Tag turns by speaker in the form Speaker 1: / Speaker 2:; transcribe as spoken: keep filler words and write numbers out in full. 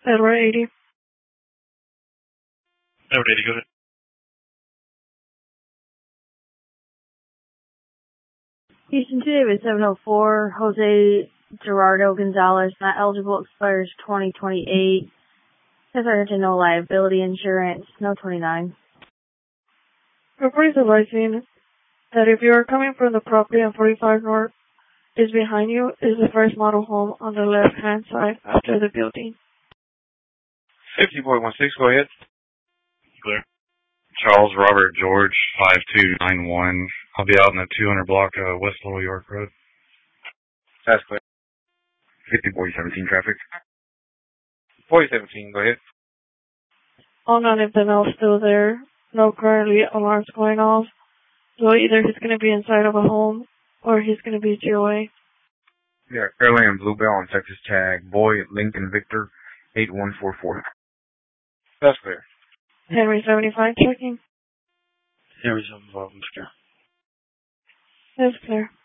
Speaker 1: Edward eighty.
Speaker 2: Edward eighty, go ahead.
Speaker 1: Houston two, David seven oh four, Jose Gerardo Gonzalez, not eligible, expires twenty twenty-eight. Has to no liability insurance, no twenty-nine. Reporting advising that if you are coming from the property on forty-five North, is behind you, is the first model home on the left-hand side after the building.
Speaker 2: fifty point one six, go ahead. Clear.
Speaker 3: Charles Robert George, five two nine one. I'll be out in the two hundred block of West Little York Road.
Speaker 2: That's clear.
Speaker 3: fifty forty seventeen traffic.
Speaker 2: forty seventeen, go ahead.
Speaker 1: All non-event else still there. No currently alarms going off. So either he's going to be inside of a home or he's going to be G O A.
Speaker 3: Yeah, Fairland Bluebell on Texas tag. Boy Lincoln Victor, eight one four four.
Speaker 2: That's clear.
Speaker 1: Henry seventy-five checking.
Speaker 2: Henry seventy-five, I'm clear.
Speaker 1: That's clear.